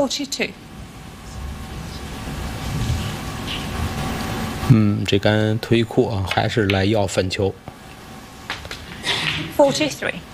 42. 这杆忒裤啊，还是来要分球。 43.